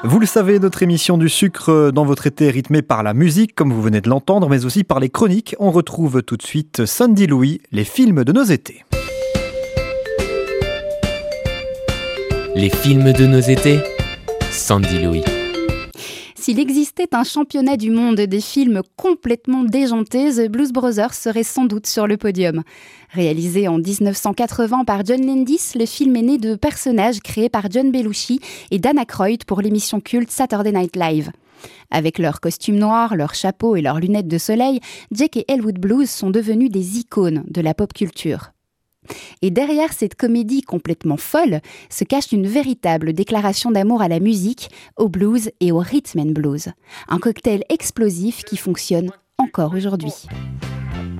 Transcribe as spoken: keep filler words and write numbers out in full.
Vous le savez, notre émission du sucre dans votre été est rythmée par la musique, comme vous venez de l'entendre, mais aussi par les chroniques. On retrouve tout de suite Sandy Louis, les films de nos étés. Les films de nos étés, Sandy Louis. S'il existait un championnat du monde des films complètement déjantés, The Blues Brothers serait sans doute sur le podium. Réalisé en dix-neuf cent quatre-vingts par John Landis, le film est né de personnages créés par John Belushi et Dan Aykroyd pour l'émission culte Saturday Night Live. Avec leurs costumes noirs, leurs chapeaux et leurs lunettes de soleil, Jake et Elwood Blues sont devenus des icônes de la pop culture. Et derrière cette comédie complètement folle se cache une véritable déclaration d'amour à la musique, au blues et au rhythm and blues. Un cocktail explosif qui fonctionne encore aujourd'hui.